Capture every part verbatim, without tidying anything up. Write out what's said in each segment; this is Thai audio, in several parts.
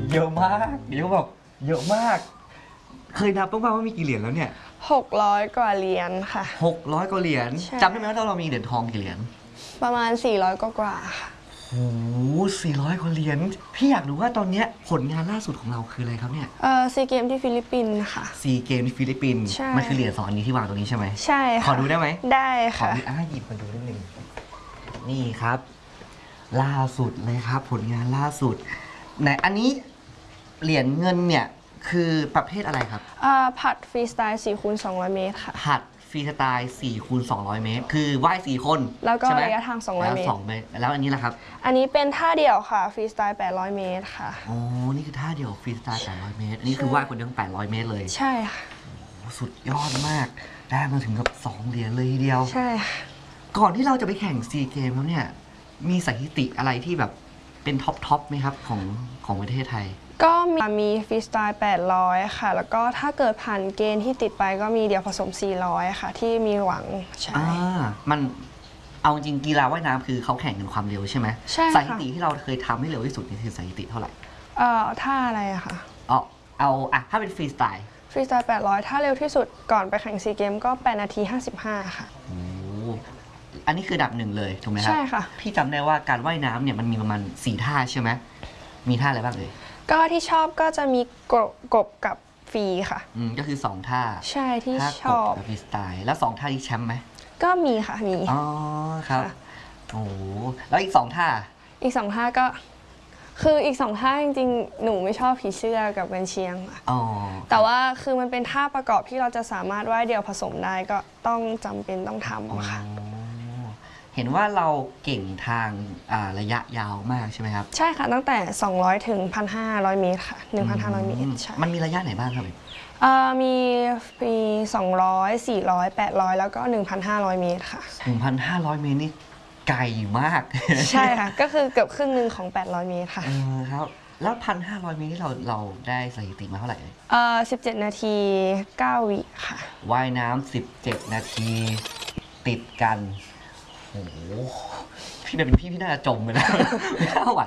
เยอะมากเยอะแบบเยอะมากเคยนับบ้างว่ามีกี่เหรียญแล้วเนี่ยหกร้อยกว่าเหรียญค่ะหกร้อยกว่าเหรียญจำได้ไหมว่าเรามีเหรียญทองกี่เหรียญประมาณสี่ร้อยกว่าค่ะโอ้โหสี่ร้อยกว่าเหรียญพี่อยากรู้ว่าตอนนี้ผลงานล่าสุดของเราคืออะไรครับเนี่ยเออซีเกมที่ฟิลิปปินส์ค่ะซีเกมที่ฟิลิปปินส์มันคือเหรียญสองอันนี้ที่วางตรงนี้ใช่ไหมใช่ค่ะขอดูได้ไหมได้ค่ะขออ่ะหยิบมาดูนิดนึงนี่ครับล่าสุดเลยครับผลงานล่าสุดไหนอันนี้เหรียญเงินเนี่ยคือประเภทอะไรครับผัดฟรีสไตล์สี่คูณสองร้อยเมตรค่ะผัดฟรีสไตล์สี่คูณสองร้อยเมตรคือว่ายสี่คนแล้วก็ระยะทางสองร้อยเมตรแล้วอันนี้ล่ะครับอันนี้เป็นท่าเดี่ยวค่ะฟรีสไตล์แปดร้อยเมตรค่ะอ๋อนี่คือท่าเดี่ยวฟรีสไตล์แปดร้อยเมตรอันนี้คือว่ายคนเดียวแปดร้อยเมตรเลยใช่ค่ะสุดยอดมากได้มาถึงกับสองเหรียญเลยทีเดียวใช่ค่ะก่อนที่เราจะไปแข่งซีเกมแล้วเนี่ยมีสถิติอะไรที่แบบเป็นท็อปท็อปไหมครับของของประเทศไทยก็มีมีฟรีสไตล์แปดร้อยค่ะแล้วก็ถ้าเกิดผ่านเกณฑ์ที่ติดไปก็มีเดี่ยวผสมสี่ร้อยค่ะที่มีหวังใช่มันเอาจริงกีฬาว่ายน้ำคือเขาแข่งกันความเร็วใช่ไหมใช่สถิติที่เราเคยทำให้เร็วที่สุดนี่คือสถิติเท่าไหร่เอ่อท่าอะไรอะค่ะเอาเอาอะถ้าเป็นฟรีสไตล์ฟรีสไตล์แปดร้อยถ้าเร็วที่สุดก่อนไปแข่งซีเกมก็แปดนาทีห้าสิบห้าค่ะโอ้อันนี้คือดับหนึ่งเลยถูกไหมครับใช่ค่ะพี่จำได้ว่าการว่ายน้ำเนี่ยมันมีประมาณสี่ท่าใช่ไหมมีท่าอะไรบ้างเลยก็ที่ชอบก็จะมีกบกบกับฟรีค่ะอืมก็คือสองท่าใช่ที่ชอบกับฟรีสไตล์แล้วสองท่าที่แชมป์ไหมก็มีค่ะมีอ๋อครับโอ้แล้วอีกสองท่าอีกสองท่าก็คืออีกสองท่าจริงๆหนูไม่ชอบผีเสื้อกับเวนเชียงค่ะแต่ว่าคือมันเป็นท่าประกอบที่เราจะสามารถว่ายเดี่ยวผสมได้ก็ต้องจำเป็นต้องทำค่ะเห็นว่าเราเก่งทางระยะยาวมากใช่ไหมครับใช่ค่ะตั้งแต่สองร้อยถึงหนึ่งพันห้าร้อยเมตรค่ะ หนึ่งพันห้าร้อย เมตรใช่มันมีระยะไหนบ้างครับมีมีสองร้อย สี่ร้อย แปดร้อยแล้วก็ หนึ่งพันห้าร้อย เมตรค่ะหนึ่งพันห้าร้อย เมตรนี่ไกลมากใช่ค่ะก็คือเกือบครึ่งหนึ่งของแปดร้อยเมตรค่ะเออครับแล้ว หนึ่งพันห้าร้อย เมตรที่เราเราได้สถิติมาเท่าไหร่เอ่อสิบเจ็ดนาทีเก้าวิค่ะว่ายน้ำสิบเจ็ดนาทีติดกันโอ้โหพี่เนี่ยเป็นพี่พี่น่าจะจมไปแล้วไม่น่าไหว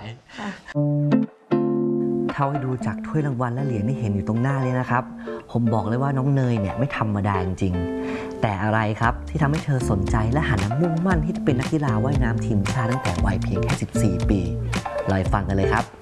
เท่าให้ดูจากถ้วยรางวัลและเหรียญที่เห็นอยู่ตรงหน้าเลยนะครับผมบอกเลยว่าน้องเนยเนี่ยไม่ธรรมดาจริงๆแต่อะไรครับที่ทำให้เธอสนใจและหันมามุ่งมั่นที่จะเป็นนักกีฬาว่ายน้ำทีมชาติตั้งแต่วัยเพียงแค่สิบสี่ปีเราไปฟังกันเลยครับ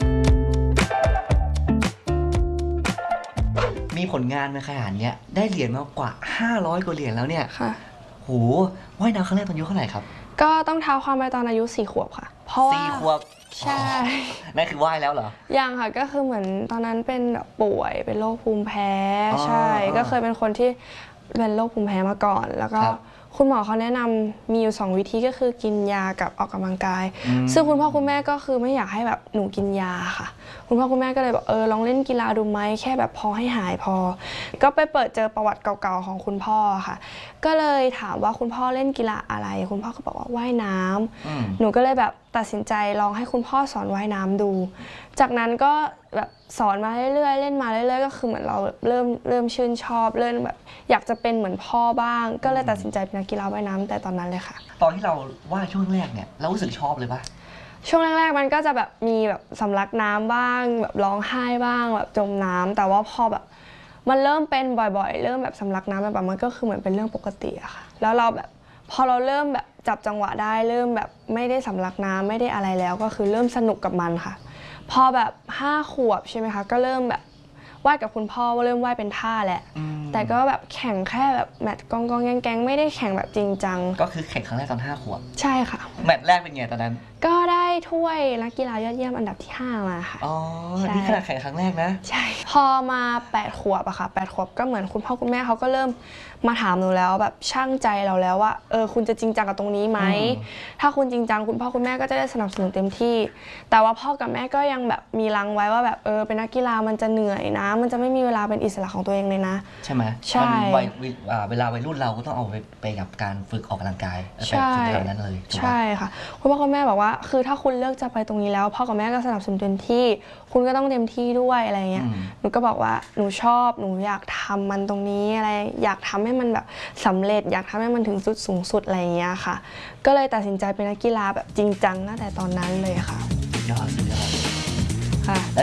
มีผลงานมาขนาดนี้ได้เหรียญมากกว่าห้าร้อยกว่าเหรียญแล้วเนี่ยค่ะโหว่ายน้ำครั้งแรกตอนอายุเท่าไหร่ครับก็ต้องเท้าความไปตอนอายุสี่ขวบค่ะเพราะว่าสี่ขวบใช่นั่นคือว่ายแล้วเหรอยังค่ะก็คือเหมือนตอนนั้นเป็นป่วยเป็นโรคภูมิแพ้ใช่ก็เคยเป็นคนที่เป็นโรคภูมิแพ้มาก่อนแล้วก็คุณหมอเขาแนะนำมีอยู่สองวิธีก็คือกินยากับออกกำลังกายซึ่งคุณพ่อคุณแม่ก็คือไม่อยากให้แบบหนูกินยาค่ะคุณพ่อคุณแม่ก็เลยบอกเออลองเล่นกีฬาดูไหมแค่แบบพอให้หายพอก็ไปเปิดเจอประวัติเก่าๆของคุณพ่อค่ะก็เลยถามว่าคุณพ่อเล่นกีฬาอะไรคุณพ่อก็บอกว่าว่ายน้ำหนูก็เลยแบบตัดสินใจลองให้คุณพ่อสอนว่ายน้ำดูจากนั้นก็แบบสอนมาเรื่อยๆเล่นมาเรื่อยๆก็คือเหมือนเราเริ่มเริ่มชื่นชอบเริ่มแบบอยากจะเป็นเหมือนพ่อบ้างก็เลยตัดสินใจเป็นนักกีฬาว่ายน้ำแต่ตอนนั้นเลยค่ะตอนที่เราว่ายช่วงแรกเนี่ยเรารู้สึกชอบเลยปะช่วงแรกๆมันก็จะแบบมีแบบสำลักน้ำบ้างแบบร้องไห้บ้างแบบจมน้ำแต่ว่าพอแบบมันเริ่มเป็นบ่อยๆเริ่มแบบสำลักน้ำแบบมันก็คือเหมือนเป็นเรื่องปกติอะค่ะแล้วเราแบบพอเราเริ่มแบบจับจังหวะได้เริ่มแบบไม่ได้สำลักน้ำไม่ได้อะไรแล้วก็คือเริ่มสนุกกับมันค่ะพอแบบห้าขวบใช่ไหมคะก็เริ่มแบบว่ายกับคุณพ่อว่าเริ่มว่ายเป็นท่าแหละแต่ก็แบบแข่งแค่แบบแมตช์กองกองแกงๆไม่ได้แข่งแบบจริงจังก็คือแข่งครั้งแรกตอนห้าขวบใช่ค่ะแมตช์แรกเป็นไงตอนนั้นก็ได้ถ้วยนักกีฬายอดเยี่ยมอันดับที่ห้ามาค่ะอ๋อนี่ขนาดแข่งครั้งแรกนะใช่พอมาแปดขวบอะค่ะแปดขวบก็เหมือนคุณพ่อคุณแม่เขาก็เริ่มมาถามหนูแล้วแบบช่างใจเราแล้วว่าเออคุณจะจริงจังกับตรงนี้ไหมถ้าคุณจริงจังคุณพ่อคุณแม่ก็จะได้สนับสนุนเต็มที่แต่ว่าพ่อกับแม่ก็ยังแบบมีลังไว้ว่าแบบเออเป็นนักกีฬามันจะเหนื่อยนะมันจะไม่มีเวลาเป็นอิสระของตัวเองเลยนะใช่ไหมใช่เวลาวัยรุ่นเราก็ต้องเอาไปไปกับการฝึกออกกำลังกายใช่แบบนั้นเลยใช่ค่ะคุณพ่อคุณแม่บอกว่าคือถ้าคุณเลือกจะไปตรงนี้แล้วพ่อกับแม่ก็สนับสนุนเต็มที่คุณก็ต้องเต็มที่ด้วยอะไรเงี้ยหนูก็บอกว่าหนูชอบหนูอยากทำมันตรงนี้อะไรอยากทำให้มันแบบสำเร็จอยากทำให้มันถึงจุดสูงสุดอะไรเงี้ยค่ะก็เลยตัดสินใจเป็นนักกีฬาแบบจริงจังตั้งแต่ตอนนั้นเลยค่ะยอดสุดยอดค่ะแล้ว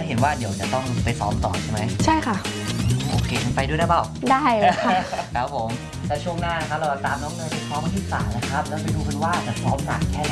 เห็นว่าเดี๋ยวจะต้องไปซ้อมต่อใช่ไหมใช่ค่ะโอเคงั้นไปด้วยได้เปล่าได้เลยค่ะครับผมและช่วงหน้านะครับเราตามน้องเนยไปซ้อมวันที่ศาลนะครับแล้วไปดูกันว่าจะซ้อมหนักแค่ไหน